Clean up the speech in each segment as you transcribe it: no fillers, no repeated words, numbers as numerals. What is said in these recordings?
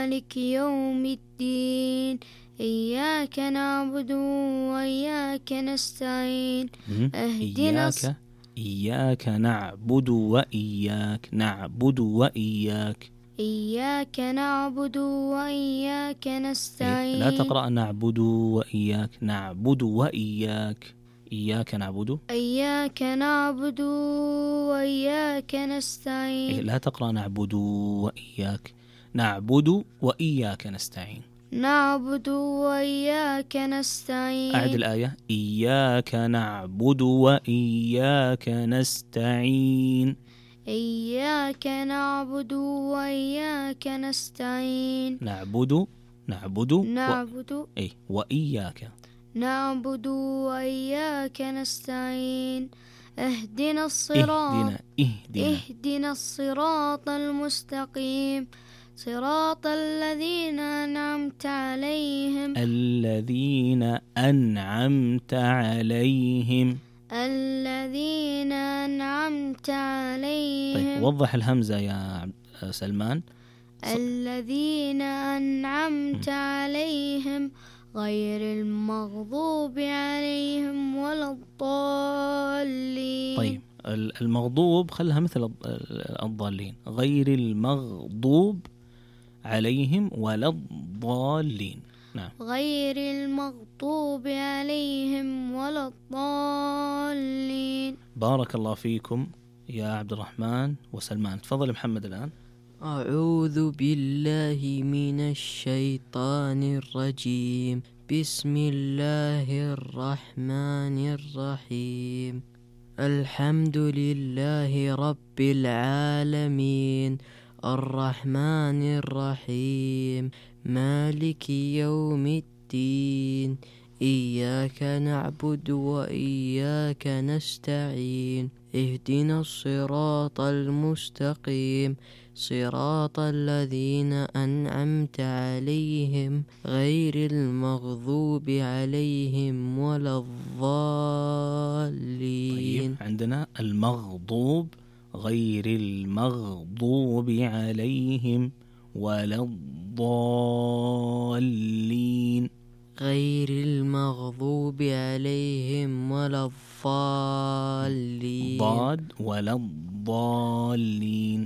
مالك يوم الدين إياك نعبد وإياك نستعين اهدنا إياك نعبد وإياك إياك نعبد وإياك نستعين. لا تقرأ نعبد وإياك، نعبد وإياك. إياك نعبد وإياك نستعين. لا تقرأ نعبد وإياك، نعبد وإياك نستعين. نعبد وإياك نستعين. أعد الآية. إياك نعبد وإياك نستعين. إياك نعبد وإياك نستعين. نعبد وإياك. نعبد وإياك نستعين. اهدنا الصراط المستقيم صراط الذين أنعمت عليهم. طيب وضح الهمزة يا سلمان. الذين أنعمت عليهم غير المغضوب عليهم ولا الضالين. طيب المغضوب خلها مثل الضالين، غير المغضوب عليهم ولا الضالين. نعم. غير المغضوب عليهم ولا الضالين. بارك الله فيكم يا عبد الرحمن وسلمان. تفضل محمد الآن. أعوذ بالله من الشيطان الرجيم. بسم الله الرحمن الرحيم. الحمد لله رب العالمين الرحمن الرحيم مالك يوم الدين إياك نعبد وإياك نستعين اهدنا الصراط المستقيم صراط الذين أنعمت عليهم غير المغضوب عليهم ولا الضالين. طيب عندنا المغضوب، غير المغضوب عليهم ولا الضالين. غير المغضوب عليهم ولا الضالين. ضاد ولا الضالين.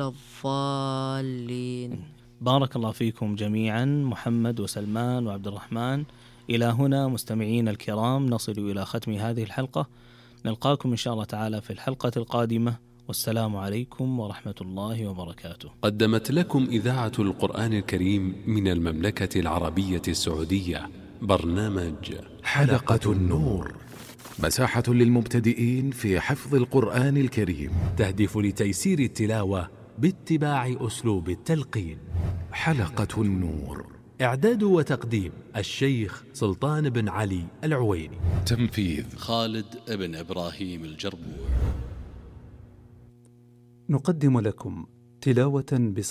بارك الله فيكم جميعا محمد وسلمان وعبد الرحمن. إلى هنا مستمعين الكرام نصل إلى ختم هذه الحلقة. نلقاكم إن شاء الله تعالى في الحلقة القادمة، والسلام عليكم ورحمة الله وبركاته. قدمت لكم إذاعة القرآن الكريم من المملكة العربية السعودية برنامج حلقة النور، مساحة للمبتدئين في حفظ القرآن الكريم، تهدف لتيسير التلاوة باتباع أسلوب التلقين. حلقة النور، إعداد وتقديم الشيخ سلطان بن علي العويني، تنفيذ خالد بن إبراهيم الجربوع. نقدم لكم تلاوة